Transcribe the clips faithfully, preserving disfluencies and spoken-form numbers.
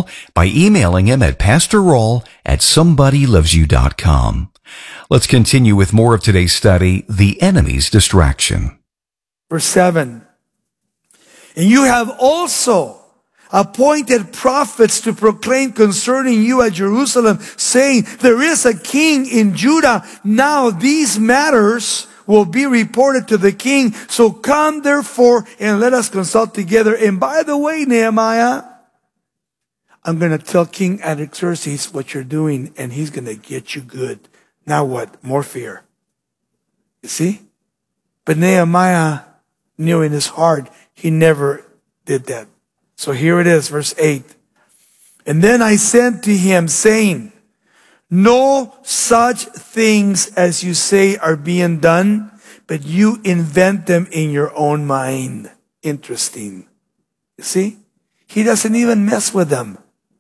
Raul by emailing him at pastor raul at somebody loves you dot com. Let's continue with more of today's study, The Enemy's Distraction. Verse seven. And you have also appointed prophets to proclaim concerning you at Jerusalem, saying, there is a king in Judah. Now these matters will be reported to the king. So come therefore and let us consult together. And by the way, Nehemiah, I'm going to tell King Artaxerxes what you're doing, and he's going to get you good. Now what? More fear. You see? But Nehemiah knew in his heart he never did that. So here it is, verse eight. And then I sent to him, saying, no such things as you say are being done, but you invent them in your own mind. Interesting. You see? He doesn't even mess with them.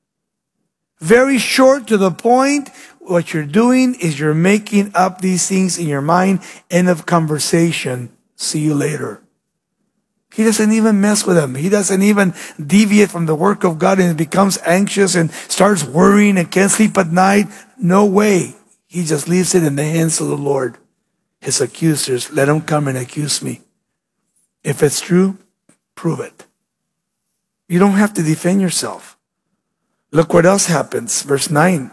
Very short, to the point. What you're doing is you're making up these things in your mind. End of conversation. See you later. He doesn't even mess with them. He doesn't even deviate from the work of God and becomes anxious and starts worrying and can't sleep at night. No way. He just leaves it in the hands of the Lord. His accusers, let them come and accuse me. If it's true, prove it. You don't have to defend yourself. Look what else happens. Verse nine.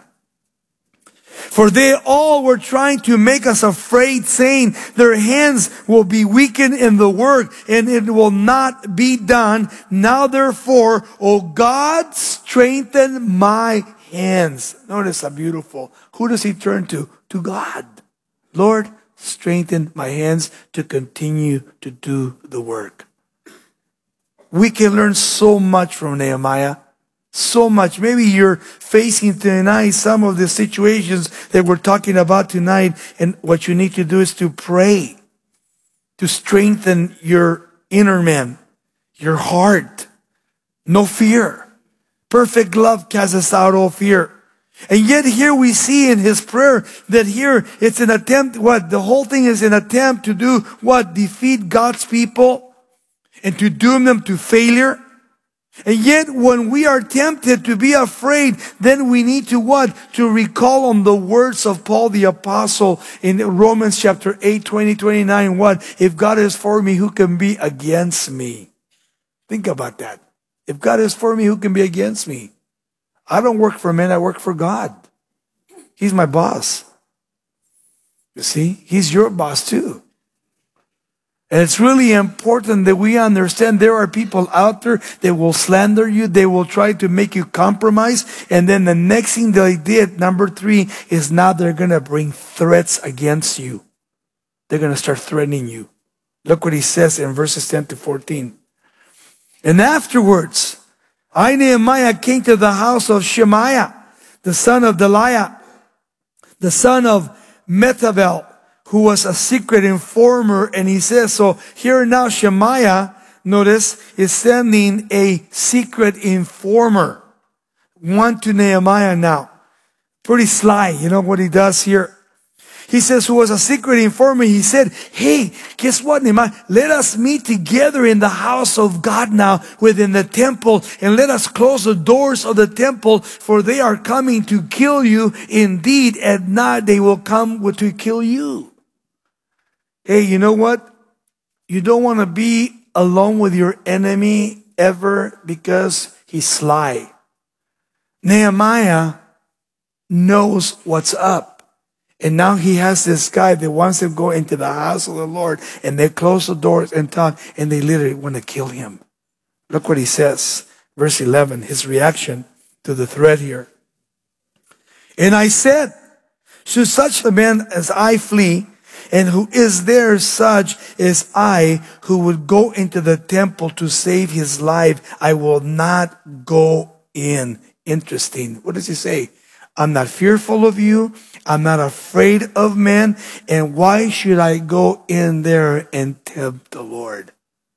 For they all were trying to make us afraid, saying, their hands will be weakened in the work, and it will not be done. Now therefore, O God, strengthen my hands. Notice how beautiful. Who does he turn to? To God. Lord, strengthen my hands to continue to do the work. We can learn so much from Nehemiah. So much. Maybe you're facing tonight some of the situations that we're talking about tonight, and what you need to do is to pray, to strengthen your inner man, your heart. No fear. Perfect love casts out all fear. And yet here we see in his prayer that here it's an attempt, what? The whole thing is an attempt to do what? Defeat God's people and to doom them to failure. And yet when we are tempted to be afraid, then we need to what? To recall on the words of Paul the Apostle in Romans chapter eight, twenty, twenty-nine. What? If God is for me, who can be against me? Think about that. If God is for me, who can be against me? I don't work for men, I work for God. He's my boss. You see? He's your boss too. And it's really important that we understand there are people out there that will slander you. They will try to make you compromise. And then the next thing they did, number three, is now they're going to bring threats against you. They're going to start threatening you. Look what he says in verses ten to fourteen. And afterwards, I, Nehemiah, came to the house of Shemaiah, the son of Delaiah, the son of Metabel, who was a secret informer. And he says, so here now Shemaiah, notice, is sending a secret informer. One to Nehemiah now. Pretty sly, you know what he does here. He says, who was a secret informer, he said, hey, guess what, Nehemiah? Let us meet together in the house of God now, within the temple, and let us close the doors of the temple, for they are coming to kill you. Indeed, at night they will come to kill you. Hey, you know what? You don't want to be alone with your enemy ever, because he's sly. Nehemiah knows what's up. And now he has this guy that wants to go into the house of the Lord, and they close the doors and talk, and they literally want to kill him. Look what he says. Verse eleven, his reaction to the threat here. And I said, should such a man as I flee, and who is there such as I, who would go into the temple to save his life, I will not go in. Interesting. What does he say? I'm not fearful of you. I'm not afraid of men. And why should I go in there and tempt the Lord?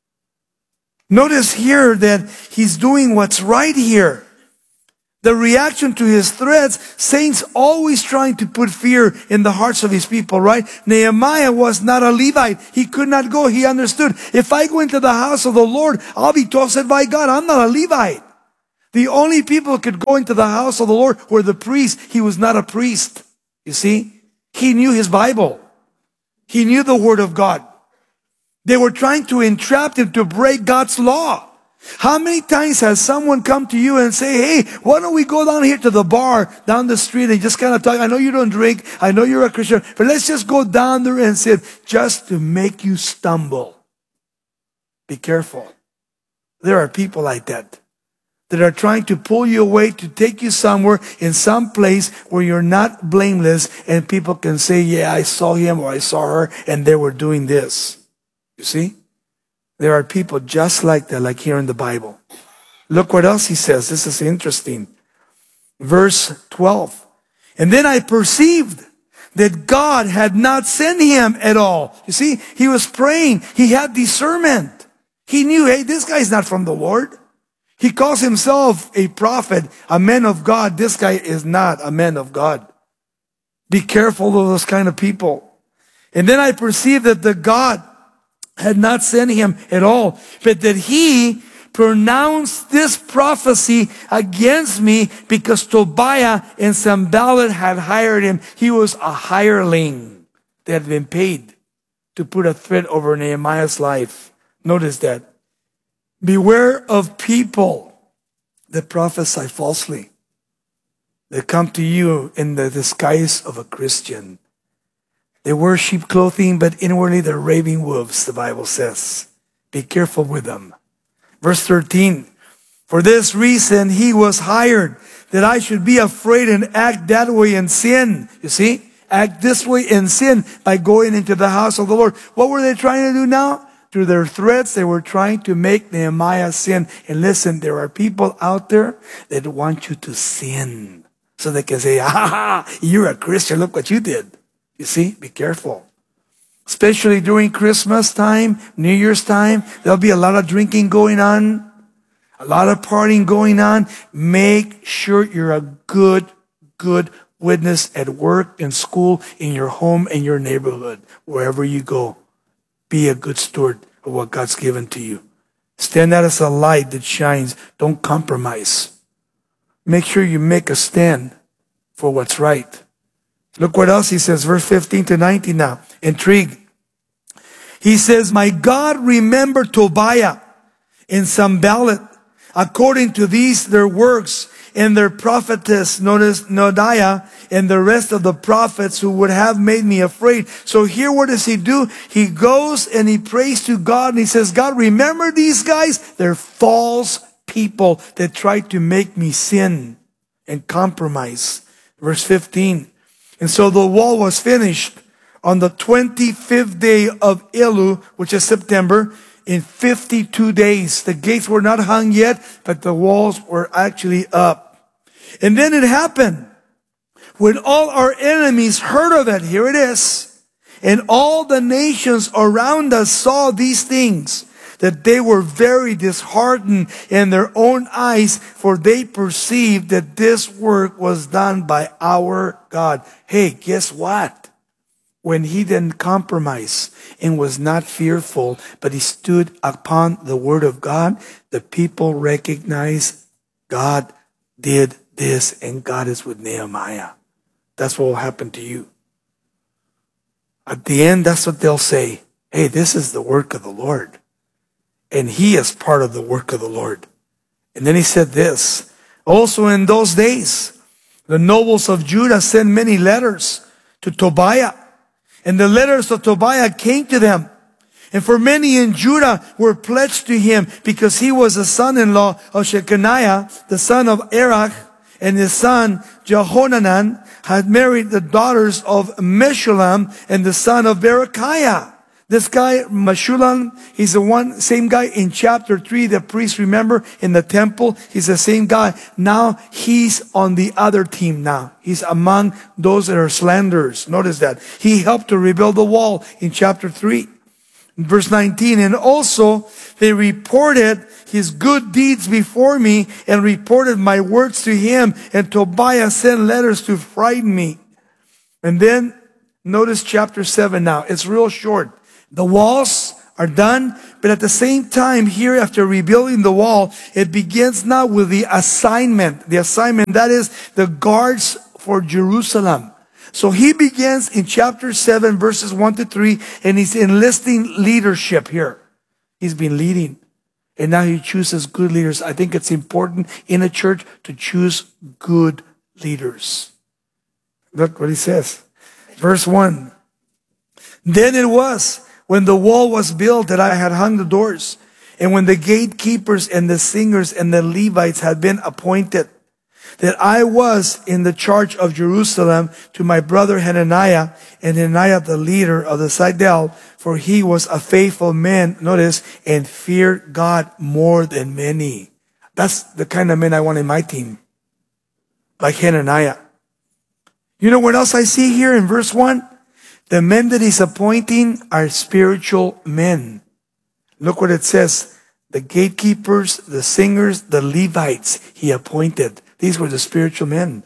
Notice here that he's doing what's right here. The reaction to his threats, saints always trying to put fear in the hearts of his people, right? Nehemiah was not a Levite. He could not go. He understood, if I go into the house of the Lord, I'll be tossed by God. I'm not a Levite. The only people who could go into the house of the Lord were the priests. He was not a priest. You see? He knew his Bible. He knew the Word of God. They were trying to entrap him to break God's law. How many times has someone come to you and say, hey, why don't we go down here to the bar down the street and just kind of talk? I know you don't drink. I know you're a Christian, but let's just go down there and sit just to make you stumble. Be careful. There are people like that that are trying to pull you away to take you somewhere in some place where you're not blameless and people can say, yeah, I saw him or I saw her and they were doing this. You see? There are people just like that, like here in the Bible. Look what else he says. This is interesting. Verse twelve. And then I perceived that God had not sent him at all. You see, he was praying. He had discernment. He knew, hey, this guy's not from the Lord. He calls himself a prophet, a man of God. This guy is not a man of God. Be careful of those kind of people. And then I perceived that the God had not sent him at all, but that he pronounced this prophecy against me because Tobiah and Sanballat had hired him. He was a hireling that had been paid to put a threat over Nehemiah's life. Notice that. Beware of people that prophesy falsely. They come to you in the disguise of a Christian. They wear sheep clothing, but inwardly they're raving wolves, the Bible says. Be careful with them. Verse thirteen. For this reason he was hired, that I should be afraid and act that way in sin. You see? Act this way in sin by going into the house of the Lord. What were they trying to do now? Through their threats, they were trying to make Nehemiah sin. And listen, there are people out there that want you to sin. So they can say, ah, you're a Christian, look what you did. You see, be careful. Especially during Christmas time, New Year's time, there'll be a lot of drinking going on, a lot of partying going on. Make sure you're a good, good witness at work, in school, in your home, in your neighborhood, wherever you go. Be a good steward of what God's given to you. Stand out as a light that shines. Don't compromise. Make sure you make a stand for what's right. Look what else he says, verse fifteen to nineteen now. Intrigue. He says, my God, remember Tobiah and Sanballat according to these their works, and their prophetess, notice Noadiah, and the rest of the prophets who would have made me afraid. So here, what does he do? He goes and he prays to God and he says, God, remember these guys? They're false people that tried to make me sin and compromise. Verse fifteen. And so the wall was finished on the twenty-fifth day of Elul, which is September, in fifty-two days. The gates were not hung yet, but the walls were actually up. And then it happened when all our enemies heard of it. Here it is. And all the nations around us saw these things, that they were very disheartened in their own eyes, for they perceived that this work was done by our God. Hey, guess what? When he didn't compromise and was not fearful, but he stood upon the word of God, the people recognized God did this and God is with Nehemiah. That's what will happen to you. At the end, that's what they'll say. Hey, this is the work of the Lord. And he is part of the work of the Lord. And then he said this, also in those days, the nobles of Judah sent many letters to Tobiah. And the letters of Tobiah came to them. And for many in Judah were pledged to him, because he was the son-in-law of Shechaniah, the son of Erach, and his son Jehohanan had married the daughters of Meshullam and the son of Berechiah. This guy, Meshullam, he's the one, same guy in chapter three, the priest, remember, in the temple. He's the same guy. Now he's on the other team now. He's among those that are slanderers. Notice that. He helped to rebuild the wall in chapter three. In verse nineteen, and also they reported his good deeds before me and reported my works to him. And Tobiah sent letters to frighten me. And then notice chapter seven now. It's real short. The walls are done. but at the same time, here after rebuilding the wall, it begins now with the assignment. The assignment, that is the guards for Jerusalem. So he begins in chapter seven, verses one to three, and he's enlisting leadership here. He's been leading, and now he chooses good leaders. I think it's important in a church to choose good leaders. Look what he says. Verse one. Then it was when the wall was built that I had hung the doors, and when the gatekeepers and the singers and the Levites had been appointed, that I was in the charge of Jerusalem to my brother Hananiah, and Hananiah the leader of the Citadel, for he was a faithful man, notice, and feared God more than many. That's the kind of men I want in my team, like Hananiah. You know what else I see here in verse one? The men that he's appointing are spiritual men. Look what it says. The gatekeepers, the singers, the Levites he appointed. These were the spiritual men.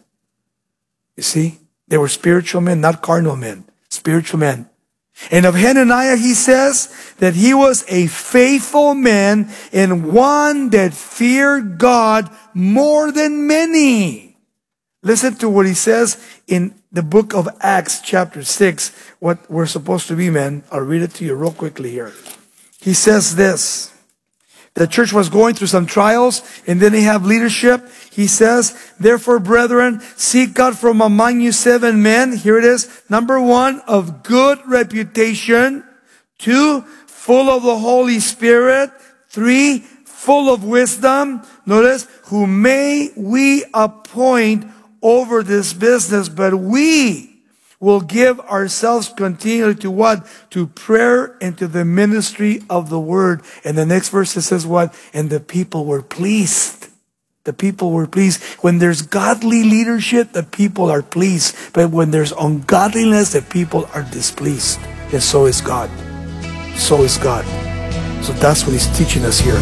You see? They were spiritual men, not carnal men. Spiritual men. And of Hananiah, he says that he was a faithful man and one that feared God more than many. Listen to what he says in the book of Acts, chapter six, what we're supposed to be, men. I'll read it to you real quickly here. He says this. The church was going through some trials, and then they have leadership. He says, therefore, brethren, seek God from among you seven men. Here it is. Number one, of good reputation. Two, full of the Holy Spirit. Three, full of wisdom. Notice, who may we appoint over this business, but we will give ourselves continually to what? To prayer and to the ministry of the word. And the next verse it says what? And the people were pleased. The people were pleased. When there's godly leadership, the people are pleased. But when there's ungodliness, the people are displeased. And so is God. So is God. So that's what he's teaching us here.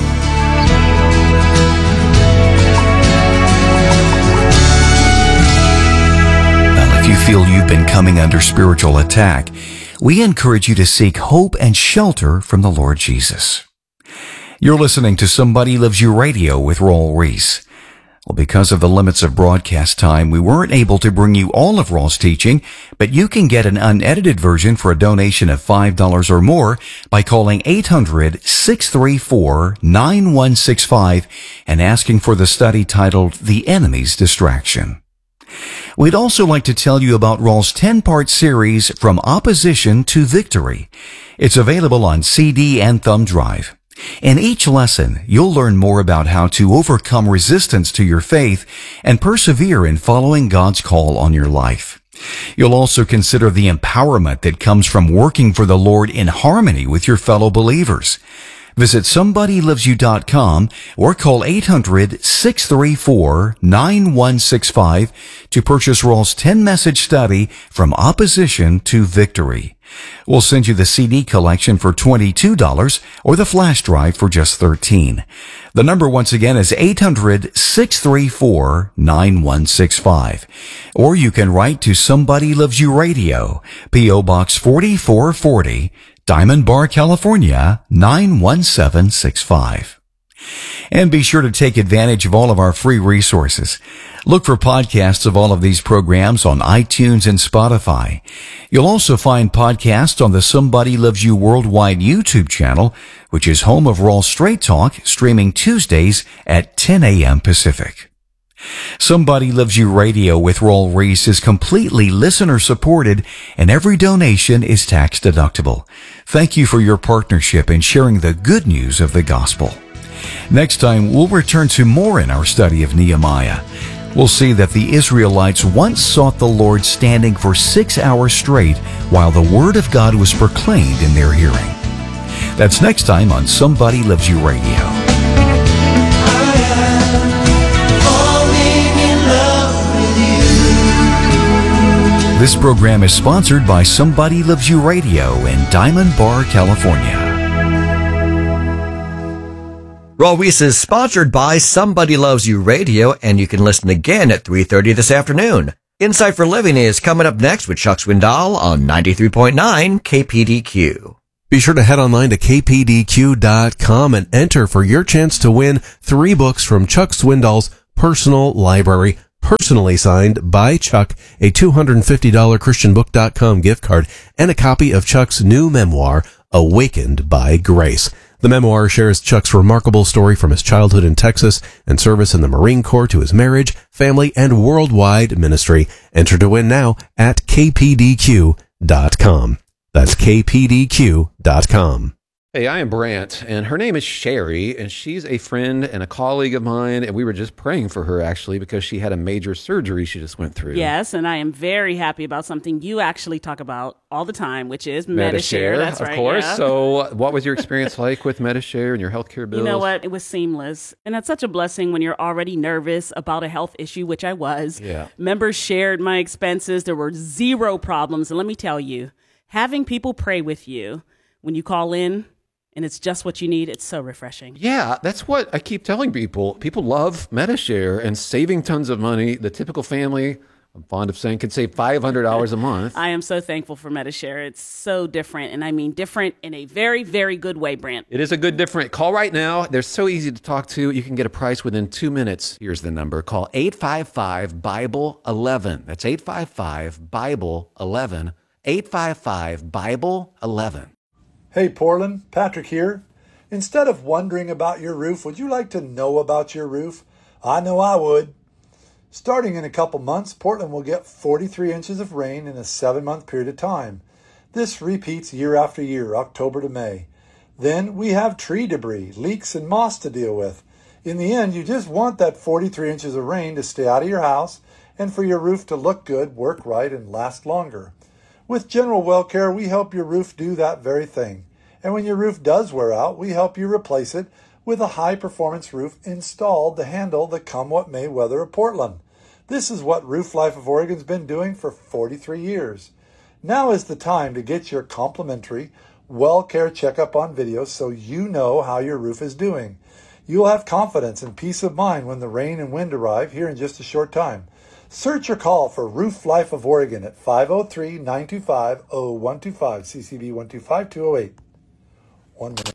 If you feel you've been coming under spiritual attack, we encourage you to seek hope and shelter from the Lord Jesus. You're listening to Somebody Loves You Radio with Raul Ries. Well, because of the limits of broadcast time, we weren't able to bring you all of Raul's teaching, but you can get an unedited version for a donation of five dollars or more by calling eight hundred, six three four, nine one six five and asking for the study titled The Enemy's Distraction. We'd also like to tell you about Raul's ten-part series, From Opposition to Victory. It's available on C D and thumb drive. In each lesson, you'll learn more about how to overcome resistance to your faith and persevere in following God's call on your life. You'll also consider the empowerment that comes from working for the Lord in harmony with your fellow believers. Visit somebody loves you dot com or call eight hundred, six three four, nine one six five to purchase Raul's ten-message study, From Opposition to Victory. We'll send you the C D collection for twenty-two dollars or the flash drive for just thirteen dollars. The number once again is eight hundred, six three four, nine one six five. Or you can write to Somebody Loves You Radio, P O Box forty-four forty, Diamond Bar, California, nine one seven six five. And be sure to take advantage of all of our free resources. Look for podcasts of all of these programs on iTunes and Spotify. You'll also find podcasts on the Somebody Loves You Worldwide YouTube channel, which is home of Raw Straight Talk, streaming Tuesdays at ten a.m. Pacific. Somebody Loves You Radio with Raul Ries is completely listener-supported, and every donation is tax-deductible. Thank you for your partnership in sharing the good news of the gospel. Next time, we'll return to more in our study of Nehemiah. We'll see that the Israelites once sought the Lord standing for six hours straight while the Word of God was proclaimed in their hearing. That's next time on Somebody Loves You Radio. This program is sponsored by Somebody Loves You Radio in Diamond Bar, California. Raul Ries is sponsored by Somebody Loves You Radio, and you can listen again at three thirty this afternoon. Insight for Living is coming up next with Chuck Swindoll on ninety-three point nine K P D Q. Be sure to head online to k p d q dot com and enter for your chance to win three books from Chuck Swindoll's personal library, personally signed by Chuck, a two hundred fifty dollars christian book dot com gift card, and a copy of Chuck's new memoir, Awakened by Grace. The memoir shares Chuck's remarkable story from his childhood in Texas and service in the Marine Corps to his marriage, family, and worldwide ministry. Enter to win now at k p d q dot com. That's k p d q dot com. Hey, I am Brant, and her name is Sherry, and she's a friend and a colleague of mine, and we were just praying for her, actually, because she had a major surgery she just went through. Yes, and I am very happy about something you actually talk about all the time, which is Metashare. Metashare. That's of right, course. yeah. So what was your experience like with Metashare and your healthcare bills? You know what? It was seamless, and that's such a blessing when you're already nervous about a health issue, which I was. Yeah. Members shared my expenses. There were zero problems, and let me tell you, having people pray with you when you call in, and it's just what you need, it's so refreshing. Yeah, that's what I keep telling people. People love Metashare and saving tons of money. The typical family, I'm fond of saying, can save five hundred dollars a month. I am so thankful for Metashare. It's so different, and I mean different in a very, very good way, Brant. It is a good different. Call right now. They're so easy to talk to. You can get a price within two minutes. Here's the number. Call eight five five, Bible eleven. That's eight five five, Bible eleven. eight five five, Bible eleven. Hey Portland, Patrick here. Instead of wondering about your roof, would you like to know about your roof? I know I would. Starting in a couple months, Portland will get forty-three inches of rain in a seven-month period of time. This repeats year after year, October to May. Then we have tree debris, leaks, and moss to deal with. In the end, you just want that forty-three inches of rain to stay out of your house and for your roof to look good, work right, and last longer. With General Well Care, we help your roof do that very thing. And when your roof does wear out, we help you replace it with a high-performance roof installed to handle the come-what-may weather of Portland. This is what Roof Life of Oregon's been doing for forty-three years. Now is the time to get your complimentary Well Care checkup on video so you know how your roof is doing. You'll have confidence and peace of mind when the rain and wind arrive here in just a short time. Search or call for Roof Life of Oregon at five oh three, nine two five, oh one two five, C C B one two five, two oh eight. One minute.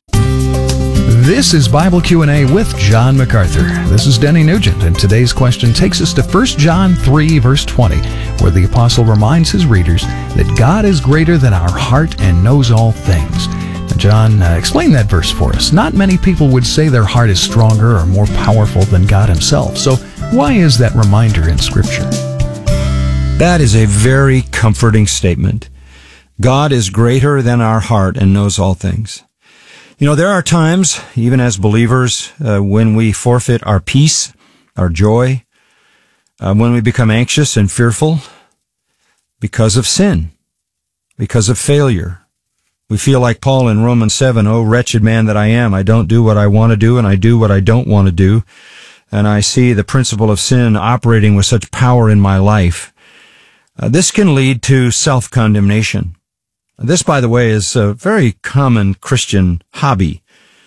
This is Bible Q and A with John MacArthur. This is Denny Nugent, and today's question takes us to First John three, verse twenty, where the apostle reminds his readers that God is greater than our heart and knows all things. Now, John, uh, explain that verse for us. Not many people would say their heart is stronger or more powerful than God himself. So why is that reminder in Scripture? That is a very comforting statement. God is greater than our heart and knows all things. You know, there are times, even as believers, uh, when we forfeit our peace, our joy, uh, when we become anxious and fearful because of sin, because of failure. We feel like Paul in Romans seven, "Oh, wretched man that I am, I don't do what I want to do, and I do what I don't want to do." And I see the principle of sin operating with such power in my life. Uh, this can lead to self-condemnation. This, by the way, is a very common Christian hobby,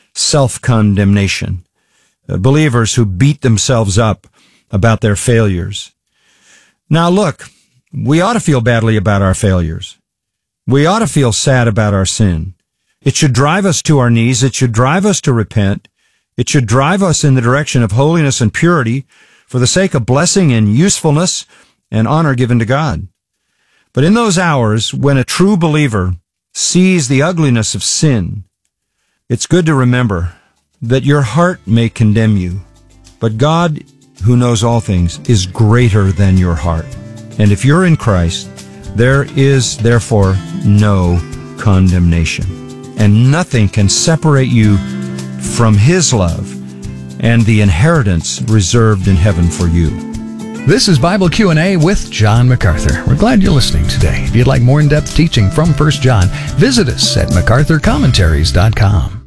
self-condemnation. Uh, believers who beat themselves up about their failures. Now look, we ought to feel badly about our failures. We ought to feel sad about our sin. It should drive us to our knees. It should drive us to repent. It should drive us in the direction of holiness and purity for the sake of blessing and usefulness and honor given to God. But in those hours when a true believer sees the ugliness of sin, it's good to remember that your heart may condemn you, but God, who knows all things, is greater than your heart. And if you're in Christ, there is therefore no condemnation. And nothing can separate you from His love and the inheritance reserved in heaven for you. This is Bible Q and A with John MacArthur. We're glad you're listening today. If you'd like more in-depth teaching from First John, visit us at macarthur commentaries dot com.